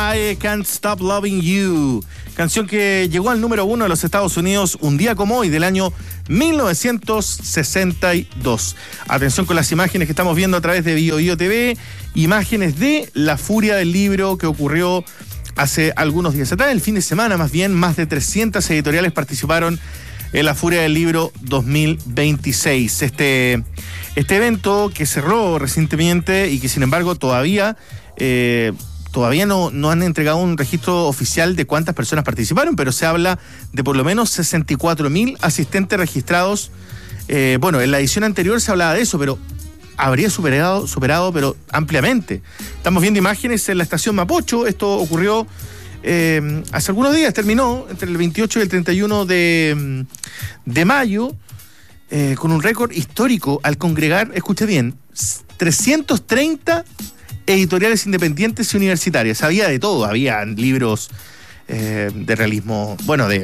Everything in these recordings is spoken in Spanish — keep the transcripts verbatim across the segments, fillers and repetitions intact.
I Can't Stop Loving You, canción que llegó al número uno de los Estados Unidos un día como hoy del año mil novecientos sesenta y dos. Atención con las imágenes que estamos viendo a través de Bio Bio T V, imágenes de la furia del libro que ocurrió hace algunos días atrás, el fin de semana más bien. Más de trescientas editoriales participaron en la Furia del Libro dos mil veintiséis. Este, este evento que cerró recientemente y que sin embargo todavía, eh, todavía no, no han entregado un registro oficial de cuántas personas participaron, pero se habla de por lo menos sesenta y cuatro mil asistentes registrados. Eh, bueno, en la edición anterior se hablaba de eso, pero habría superado, superado pero ampliamente. Estamos viendo imágenes en la estación Mapocho. Esto ocurrió Eh, hace algunos días, terminó entre el veintiocho y el treinta y uno de, de mayo, eh, con un récord histórico al congregar, escuche bien, trescientos treinta editoriales independientes y universitarias. Había de todo, había libros eh, de realismo, bueno, de,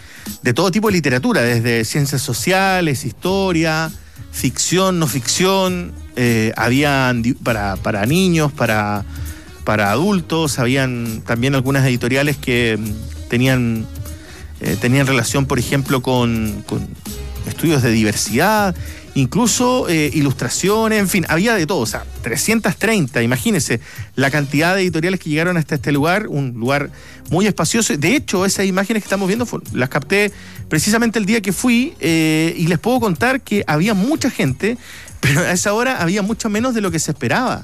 de todo tipo de literatura, desde ciencias sociales, historia, ficción, no ficción, eh, habían para, para niños, para... para adultos, habían también algunas editoriales que tenían, eh, tenían relación, por ejemplo, con, con estudios de diversidad, incluso eh, ilustraciones, en fin, había de todo, o sea, trescientas treinta, imagínense la cantidad de editoriales que llegaron hasta este lugar, un lugar muy espacioso. De hecho, esas imágenes que estamos viendo las capté precisamente el día que fui, eh, y les puedo contar que había mucha gente, pero a esa hora había mucho menos de lo que se esperaba.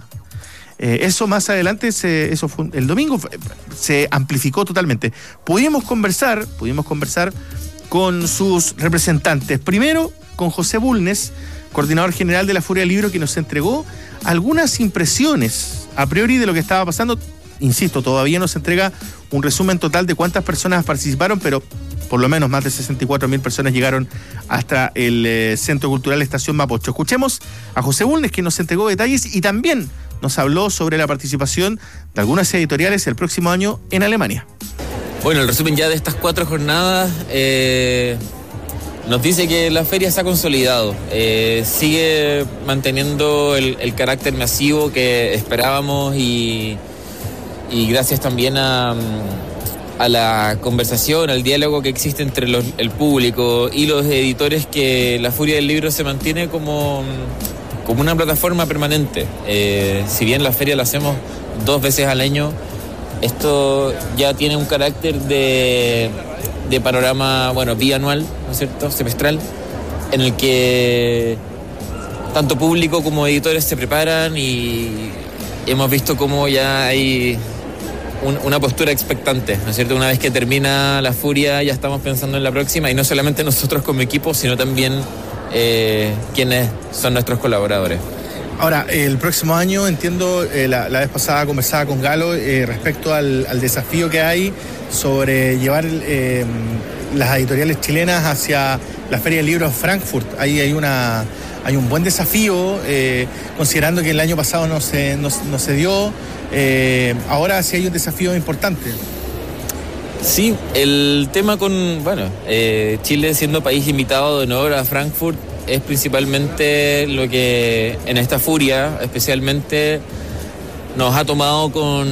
Eh, eso más adelante, se, eso fue el domingo, se amplificó totalmente. Pudimos conversar, pudimos conversar con sus representantes. Primero, con José Bulnes, coordinador general de la Furia del Libro, que nos entregó algunas impresiones a priori de lo que estaba pasando. Insisto, todavía no se entrega un resumen total de cuántas personas participaron, pero por lo menos más de sesenta y cuatro mil personas llegaron hasta el eh, Centro Cultural Estación Mapocho. Escuchemos a José Bulnes, que nos entregó detalles y también nos habló sobre la participación de algunas editoriales el próximo año en Alemania. Bueno, el resumen ya de estas cuatro jornadas eh, nos dice que la feria se ha consolidado, eh, sigue manteniendo el, el carácter masivo que esperábamos y, y gracias también a, a la conversación, al diálogo que existe entre los, el público y los editores, que la Furia del Libro se mantiene como... como una plataforma permanente. Eh, si bien la feria la hacemos dos veces al año, esto ya tiene un carácter de, de panorama, bueno, bianual, ¿no es cierto?, semestral, en el que tanto público como editores se preparan y hemos visto cómo ya hay un, una postura expectante, ¿no es cierto? Una vez que termina la Furia ya estamos pensando en la próxima, y no solamente nosotros como equipo, sino también Eh, quienes son nuestros colaboradores. Ahora, el próximo año, entiendo, eh, la, la vez pasada conversaba con Galo eh, respecto al, al desafío que hay sobre llevar eh, las editoriales chilenas hacia la Feria del Libro de Frankfurt. Ahí hay una hay un buen desafío, eh, considerando que el año pasado no se, no, no se dio. Eh, ahora sí hay un desafío importante. Sí, el tema con, bueno, eh, Chile siendo país invitado de honor a Frankfurt es principalmente lo que en esta furia especialmente nos ha tomado con,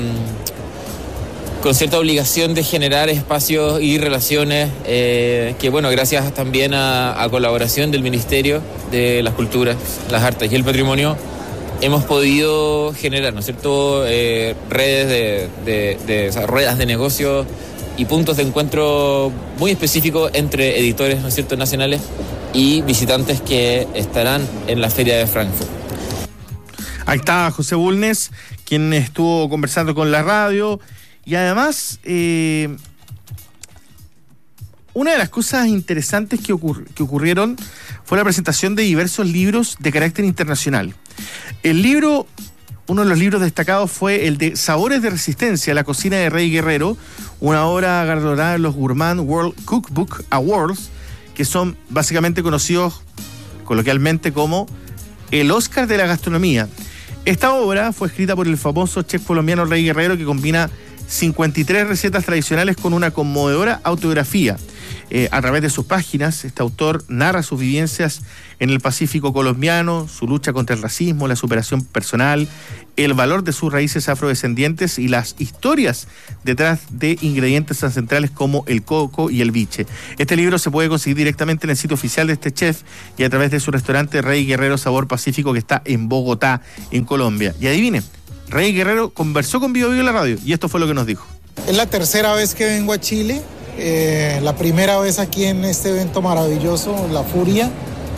con cierta obligación de generar espacios y relaciones eh, que, bueno, gracias también a, a colaboración del Ministerio de las Culturas, las Artes y el Patrimonio, hemos podido generar, ¿no es cierto?, eh, redes de, de, de o sea, ruedas de negocio y puntos de encuentro muy específicos entre editores, ¿no es cierto?, nacionales y visitantes que estarán en la Feria de Frankfurt. Ahí está José Bulnes, quien estuvo conversando con la radio, y además eh, una de las cosas interesantes que, ocurr- que ocurrieron fue la presentación de diversos libros de carácter internacional. El libro, uno de los libros destacados fue el de Sabores de Resistencia, la cocina de Rey Guerrero, una obra galardonada en los Gourmand World Cookbook Awards, que son básicamente conocidos coloquialmente como el Oscar de la gastronomía. Esta obra fue escrita por el famoso chef colombiano Rey Guerrero, que combina cincuenta y tres recetas tradicionales con una conmovedora autobiografía. Eh, a través de sus páginas, este autor narra sus vivencias en el Pacífico colombiano, su lucha contra el racismo, la superación personal, el valor de sus raíces afrodescendientes y las historias detrás de ingredientes ancestrales como el coco y el biche. Este libro se puede conseguir directamente en el sitio oficial de este chef y a través de su restaurante Rey Guerrero Sabor Pacífico, que está en Bogotá, en Colombia. Y adivinen, Rey Guerrero conversó con Bio Bio en la radio y esto fue lo que nos dijo. Es la tercera vez que vengo a Chile. Eh, la primera vez aquí en este evento maravilloso, La Furia,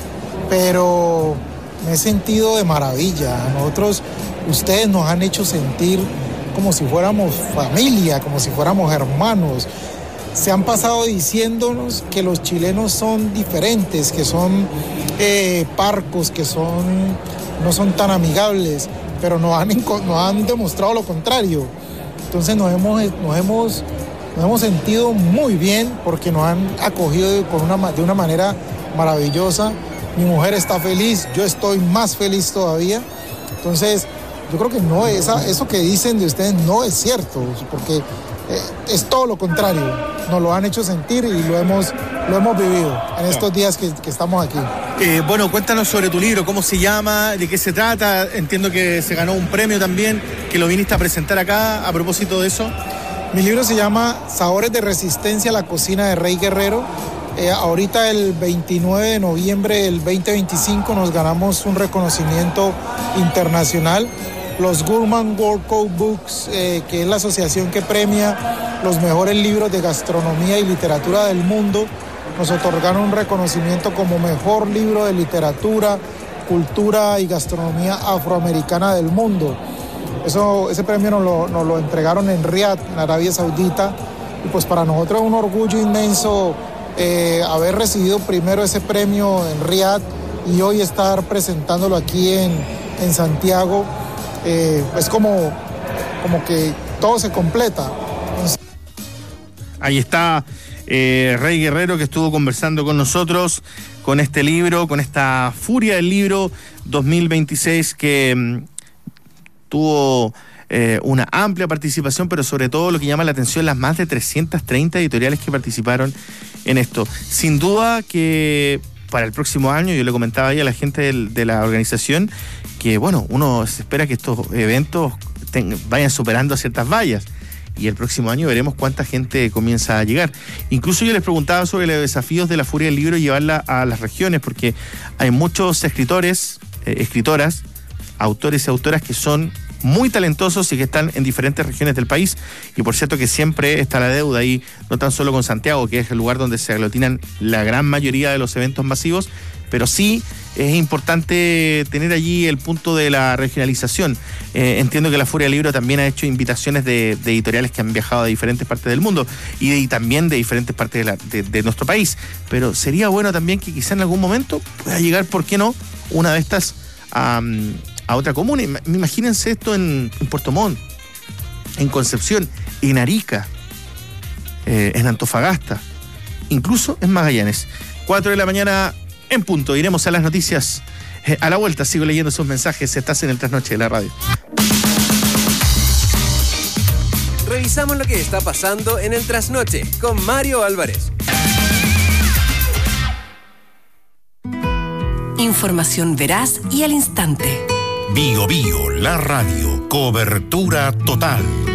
pero me he sentido de maravilla. Nosotros, ustedes nos han hecho sentir como si fuéramos familia, como si fuéramos hermanos. Se han pasado diciéndonos que los chilenos son diferentes, que son eh, parcos, que son, no son tan amigables, pero nos han, nos han demostrado lo contrario. Entonces nos hemos... Nos hemos Nos hemos sentido muy bien porque nos han acogido con una, de una manera maravillosa. Mi mujer está feliz, yo estoy más feliz todavía. Entonces, yo creo que no, esa, eso que dicen de ustedes no es cierto, porque eh, es todo lo contrario. Nos lo han hecho sentir y lo hemos, lo hemos vivido en estos días que, que estamos aquí. Eh, bueno, cuéntanos sobre tu libro, cómo se llama, de qué se trata. Entiendo que se ganó un premio también, que lo viniste a presentar acá a propósito de eso. Mi libro se llama Sabores de Resistencia a la cocina de Rey Guerrero. Eh, ahorita el veintinueve de noviembre del veinte veinticinco nos ganamos un reconocimiento internacional. Los Gourmand World Cookbooks, eh, que es la asociación que premia los mejores libros de gastronomía y literatura del mundo, nos otorgaron un reconocimiento como mejor libro de literatura, cultura y gastronomía afroamericana del mundo. Eso, ese premio nos lo, nos lo entregaron en Riad, en Arabia Saudita, y pues para nosotros es un orgullo inmenso eh, haber recibido primero ese premio en Riad y hoy estar presentándolo aquí en, en Santiago. Eh, es como, como que todo se completa. Entonces... Ahí está eh, Rey Guerrero, que estuvo conversando con nosotros con este libro, con esta furia del libro dos mil veintiséis que... tuvo eh, una amplia participación, pero sobre todo lo que llama la atención, las más de trescientas treinta editoriales que participaron en esto. Sin duda que para el próximo año, yo le comentaba ahí a la gente del, de la organización, que bueno, uno se espera que estos eventos ten, vayan superando ciertas vallas. Y el próximo año veremos cuánta gente comienza a llegar. Incluso yo les preguntaba sobre los desafíos de la Furia del Libro y llevarla a las regiones, porque hay muchos escritores, eh, escritoras, autores y autoras que son muy talentosos y que están en diferentes regiones del país. Y por cierto que siempre está la deuda ahí, no tan solo con Santiago, que es el lugar donde se aglutinan la gran mayoría de los eventos masivos, pero sí es importante tener allí el punto de la regionalización. Eh, entiendo que la Furia del Libro también ha hecho invitaciones de, de editoriales que han viajado a diferentes partes del mundo y, de, y también de diferentes partes de, la, de, de nuestro país. Pero sería bueno también que quizá en algún momento pueda llegar, ¿por qué no?, una de estas um, a otra comuna. Imagínense esto en, en Puerto Montt, en Concepción, en Arica, eh, en Antofagasta, incluso en Magallanes. cuatro de la mañana en punto. Iremos a las noticias eh, a la vuelta. Sigo leyendo sus mensajes. Estás en el Trasnoche de la radio. Revisamos lo que está pasando en el Trasnoche con Mario Álvarez. Información veraz y al instante. Bio Bio, la radio. Cobertura total.